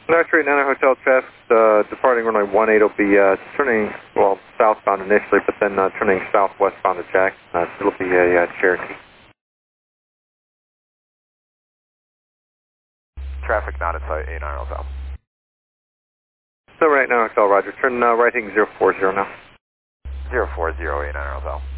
North Street Niner Hotel traffic, departing runway 18 will be turning, well, southbound initially, but then turning southwestbound to Jack. It'll be a Cherokee. Traffic not in sight, 89 Hotel. So right now, Hotel Roger. Turn right heading 040 now. 040, 89 Hotel.